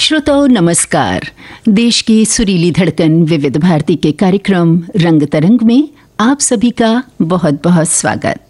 श्रोताओं नमस्कार। देश की सुरीली धड़कन विविध भारती के कार्यक्रम रंग तरंग में आप सभी का बहुत बहुत स्वागत।